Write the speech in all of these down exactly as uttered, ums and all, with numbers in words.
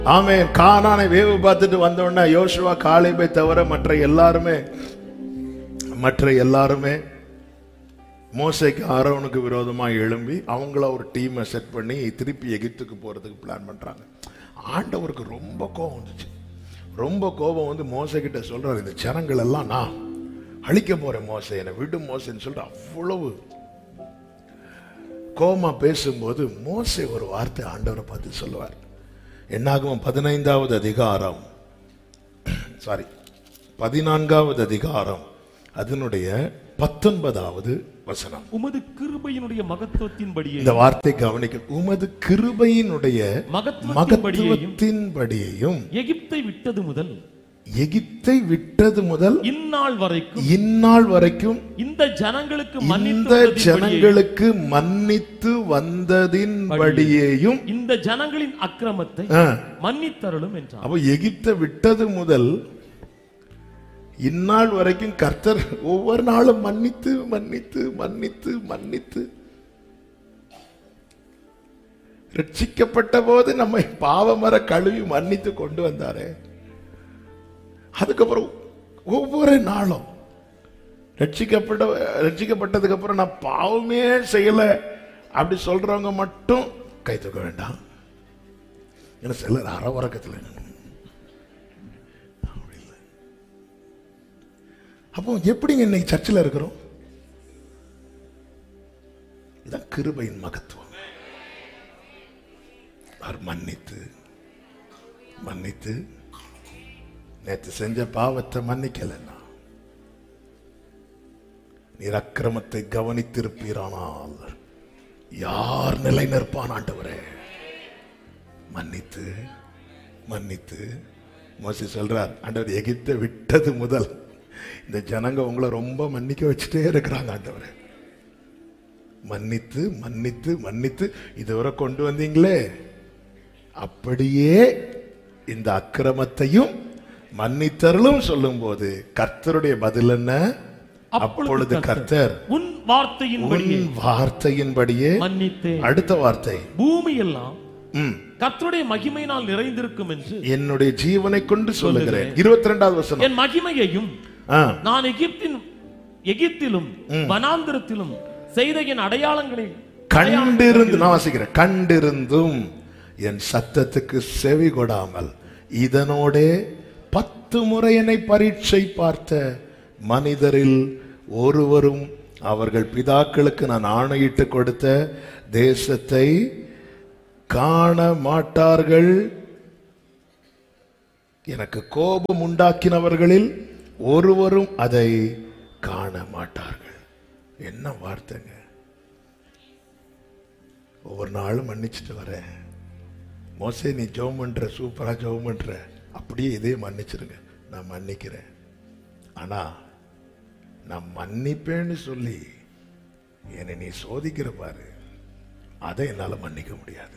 ஆமென். கானானை வேவு பார்த்துட்டு வந்தோடனே யோசுவா காலேபை தவிர மற்ற எல்லாருமே மற்ற எல்லாருமே மோசேக்கு ஆரோனுக்கு விரோதமா எழும்பி அவங்கள ஒரு டீமை செட் பண்ணி திருப்பி எகிப்துக்கு போறதுக்கு பிளான் பண்றாங்க. ஆண்டவருக்கு ரொம்ப கோபம் வந்துச்சு. ரொம்ப கோபம் வந்து மோசே கிட்ட சொல்றாரு, இந்த ஜனங்கள் எல்லாம் நான் அழிக்க போறேன் மோசே, என்னை விடு மோசேன்னு சொல்லிட்டு அவ்வளவு கோபமா பேசும்போது மோசே ஒரு வார்த்தை ஆண்டவரை பார்த்து சொல்லுவார். என்னாகும் பதினைந்தாவது அதிகாரம் சாரி பதினான்காவது அதிகாரம் அதனுடைய பத்தொன்பதாவது வசனம். உமது கிருபையினுடைய மகத்துவத்தின்படியே, இந்த வார்த்தை கவனிக்க, உமது கிருபையினுடைய மகத்துவத்தின்படியையும் எகிப்தை விட்டது முதல் எகிப்தை விட்டது முதல் இந்நாள் வரைக்கும் இந்நாள் வரைக்கும் இந்த ஜனங்களுக்கு இந்த ஜனங்களுக்கு மன்னித்து வந்ததின்படியேயும் இந்த ஜனங்களின் அக்கிரமத்தை மன்னித்தருளும் என்றார். அப்ப எகிப்தை விட்டது முதல் இந்நாள் வரைக்கும் கர்த்தர் ஒவ்வொரு நாளும் மன்னித்து மன்னித்து மன்னித்து மன்னித்து ரட்சிக்கப்பட்ட போது நம்மை பாவமர கழுவி மன்னித்து கொண்டு வந்தாரே. அதுக்கப்புறம் ஒவ்வொரு நாளும் ரட்சிக்கப்பட்ட ரட்சிக்கப்பட்டதுக்கு அப்புறம் நான் பாவமே செய்யல அப்படி சொல்றவங்க மட்டும் கை தூக்க வேண்டாம். ஏன்னா சிலர் அற உறக்கத்தில். அப்போ எப்படிங்க இன்னைக்கு சர்ச்சில் இருக்கிறோம்? இதான் கிருபையின் மகத்துவம். மன்னித்து மன்னித்து நேற்று செஞ்ச பாவத்தை மன்னிக்கலன்னா நீர் அக்கிரமத்தை கவனித்திருப்பீரானால் யார் நிலை நிற்பான் ஆண்டவரே? மன்னித்து மன்னித்து மோசே சொல்றார், ஆண்டவர் எகிப்தை விட்டது முதல் இந்த ஜனங்க உங்களை ரொம்ப மன்னிக்க வச்சுட்டே இருக்கிறாங்க ஆண்டவரே. மன்னித்து மன்னித்து மன்னித்து இதுவரை கொண்டு வந்தீங்களே, அப்படியே இந்த அக்கிரமத்தையும் மன்னித்தருளும் சொல்லும் போது கர்த்தருடைய பதில் என்ன? அப்பொழுது கர்த்தர் உன் வார்த்தையின்படியே வார்த்தையின்படியே மன்னித்தே. அடுத்த வார்த்தை, பூமி எல்லாம் கர்த்தருடைய மகிமையினால் நிறைந்திருக்கும் என்று என்னுடைய ஜீவனை கொண்டு சொல்லுகிறேன். இருபத்தி இரண்டாவது வசனம், என் மகிமையையும் நான் எகிப்தின் எகிப்திலும் வனாந்திரத்திலும் செய்த என் அடையாளங்களை கண்டிருந்து, நான் வாசிக்கிறேன், கண்டிருந்தும் என் சத்தத்துக்கு செவி கொடாமல் இதனோடே பத்து முறை என்னை பரீட்சை பார்த்த மனிதரில் ஒருவரும் அவர்கள் பிதாக்களுக்கு நான் ஆணையிட்டு கொடுத்த தேசத்தை காண மாட்டார்கள். எனக்கு கோபம் உண்டாக்கினவர்களில் ஒருவரும் அதை காண மாட்டார்கள். என்ன வார்த்தைங்க! ஒவ்வொரு நாளும் மன்னிச்சுட்டு வரேன். மோசே நீ ஜெபம் பண்ற, சூப்பரா ஜெபம் பண்ற, அப்படியே இதே மன்னிச்சிருங்க, நான் மன்னிக்கிறேன். ஆனா நான் மன்னிப்பேன்னு சொல்லி என்னை நீ சோதிக்கிற பாரு, அதை என்னால மன்னிக்க முடியாது.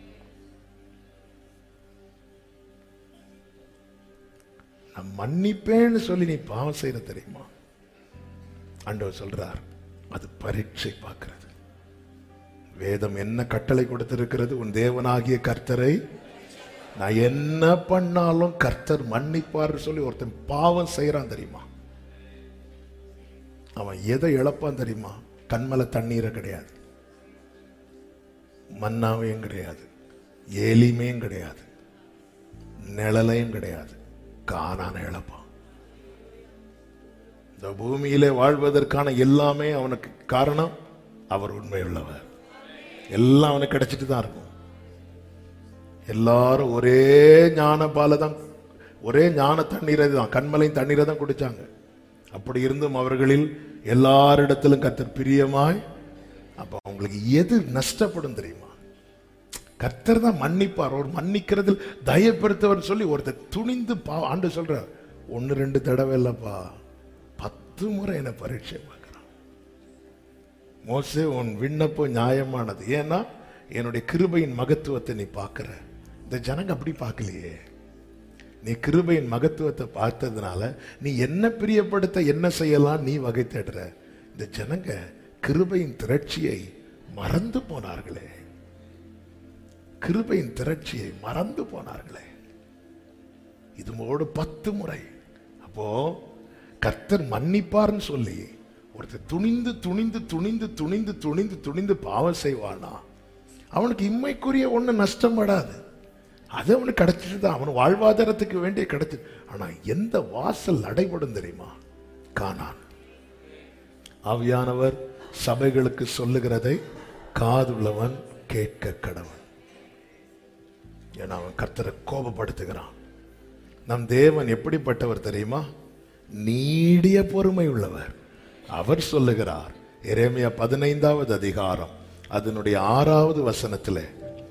நான் மன்னிப்பேன்னு சொல்லி நீ பாவம் செய்யற தெரியுமா? ஆண்டவர் சொல்றார், அது பரீட்சை பார்க்கிறது. வேதம் என்ன கட்டளை கொடுத்திருக்கிறது? உன் தேவனாகிய கர்த்தரை நான் என்ன பண்ணாலும் கர்த்தர் மன்னிப்பார் சொல்லி ஒருத்தன் பாவம் செய்யறான் தெரியுமா? அவன் எதை இழப்பான் தெரியுமா? கண்மல தண்ணீரை கிடையாது, மன்னாவையும் கிடையாது, ஏலிமையும் கிடையாது, நிழலையும் கிடையாது, கானான இழப்பான். இந்த பூமியிலே வாழ்வதற்கான எல்லாமே அவனுக்கு காரணம் அவர் உண்மை உள்ளவர். எல்லாம் அவனுக்கு கிடைச்சிட்டு தான் இருக்கும். எல்லாரும் ஒரே ஞான பாலை தான், ஒரே ஞான தண்ணீரை தான், கண்மலையும் தண்ணீரை தான் குடிச்சாங்க. அப்படி இருந்தும் அவர்களில் எல்லாரிடத்திலும் கர்த்தர் பிரியமாய். அப்ப அவங்களுக்கு எது நஷ்டப்படும் தெரியுமா? கர்த்தர் தான் மன்னிப்பார். அவர் மன்னிக்கிறதில் தயப்படுத்தவர் சொல்லி ஒருத்தர் துணிந்து பா ஆண்டு சொல்றார், ஒன்னு ரெண்டு தடவை இல்லப்பா, பத்து முறை என்ன பரீட்சை பார்க்கிறான். மோசே உன் விண்ணப்பம் நியாயமானது, ஏன்னா என்னுடைய கிருபையின் மகத்துவத்தை நீ பார்க்கிற. இந்த ஜனங்க அப்படி பார்க்கலையே. நீ கிருபையின் மகத்துவத்தை பார்த்ததுனால நீ என்ன பிரியப்படுத்த என்ன செய்யலாம் நீ வகை தேடுற. இந்த ஜனங்க கிருபையின் திரட்சியை மறந்து போனார்களே. கிருபையின் திரட்சியை மறந்து போனார்களே. இதுமோடு பத்து முறை. அப்போ கர்த்தர் மன்னிப்பார்னு சொல்லி ஒருத்தர் துணிந்து துணிந்து துணிந்து துணிந்து துணிந்து துணிந்து பாவம் செய்வானா, அவனுக்கு இம்மைக்குரிய ஒண்ணு நஷ்டப்படாது. அது அவனுக்கு கிடைச்சிட்டு அவன் வாழ்வாதாரத்துக்கு வேண்டிய கிடைச்சு. ஆனா எந்த வாசல் அடைபடும் தெரியுமா? கானான். ஆவியானவர் சபைகளுக்கு சொல்லுகிறதை காதுள்ளவன் கேட்க கடவன். ஏன்னா அவன் கர்த்தரை கோபப்படுத்துகிறான். நம் தேவன் எப்படிப்பட்டவர் தெரியுமா? நீடிய பொறுமை உள்ளவர். அவர் சொல்லுகிறார், எரேமியா பதினைந்தாவது அதிகாரம் அதனுடைய ஆறாவது வசனத்திலே,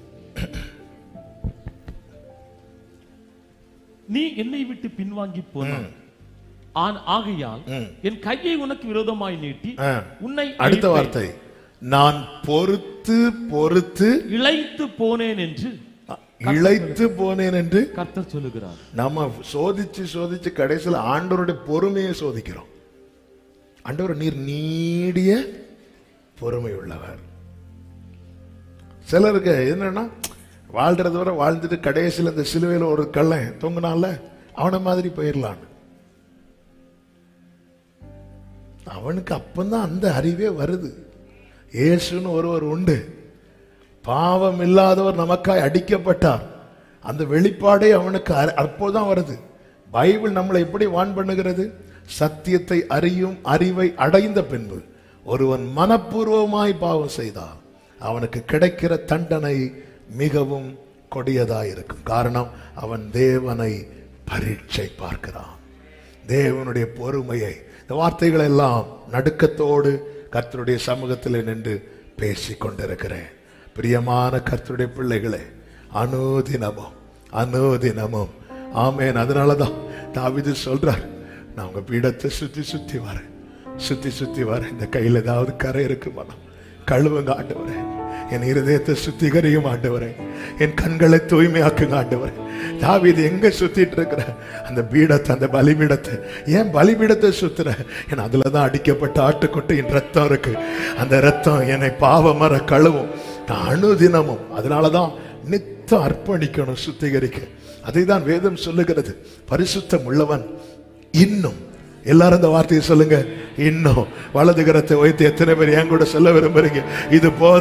நீ என்னை விட்டு பின்வாங்கி போனான், ஆகையால் என் கையை உனக்கு விரோதமாய் நீட்டி உன்னை. அடுத்த வார்த்தை, நான் பொறுத்து பொறுத்து இளைத்து போனேன் என்று இளைத்து போனேன் என்று கர்த்தர் சொல்லுகிறார். நாம சோதிச்சு சோதிச்சு கடைசியில் ஆண்டவருடைய பொறுமையை சோதிக்கிறோம். ஆண்டவர் நீர் நீடிய பொறுமை உள்ளவர். சிலருக்கு என்னன்னா, வாழ்றது வரை வாழ்ந்துட்டு கடைசியில் இந்த சிலுவையில் ஒரு கள்ளன் தொங்குனால அவனை மாதிரி போயிடலான்னு. அவனுக்கு அப்பந்தான் அந்த அறிவே வருது. இயேசுன்னு ஒருவர் உண்டு, பாவம் இல்லாதவர் நமக்காய் அடிக்கப்பட்டார். அந்த வெளிப்பாடே அவனுக்கு அப்போதான் வருது. பைபிள் நம்மளை எப்படி வான் பண்ணுகிறது? சத்தியத்தை அறியும் அறிவை அடைந்த பின்பு ஒருவன் மனப்பூர்வமாய் பாவம் செய்தால் அவனுக்கு கிடைக்கிற தண்டனை மிகவும் கொடியதாய் இருக்கும். காரணம், அவன் தேவனை பரீட்சை பார்க்கிறான். தேவனுடைய பொறுமையை, இந்த வார்த்தைகள் எல்லாம் நடுக்கத்தோடு கர்த்தருடைய சமூகத்தில் நின்று பேசிக் கொண்டிருக்கிறேன். பிரியமான கர்த்தருடைய பிள்ளைகளே, அனுதினமும் அனுதினமும் ஆமேன். அதனாலதான் தாவீது சொல்றார், நான் உங்க பீடத்தை சுத்தி சுத்தி வரேன், சுத்தி சுத்தி வரேன். இந்த கையில் ஏதாவது கரை இருக்குமானா கழுவுங்க ஆண்டவரே, என் இருதயத்தை சுத்திகரியும் ஆண்டவரே, என் கண்களை தூய்மையாக்குங்க ஆண்டவரே. தாவீது எங்க சுத்திட்டு இருக்கிற? அந்த பீடத்தை, அந்த பலிபீடத்தை. ஏன் பலிபீடத்தை சுத்துற? ஏன்னா அதுலதான் அடிக்கப்பட்ட ஆட்டுக்குட்டியின் ரத்தம் இருக்கு. அந்த ரத்தம் என்னை பாவமர கழுவும். நான் அனுதினமும் அதனாலதான் நித்தம் அர்ப்பணிக்கணும், சுத்திகரிக்க. அதை தான் வேதம் சொல்லுகிறது. பரிசுத்தம் உள்ளவன் இன்னும், எல்லாரும் இந்த வார்த்தையை சொல்லுங்க, இன்னும். வலது கரத்தை வைத்து எத்தனை பேர் என் கூட சொல்ல விரும்புறீங்க? இது போ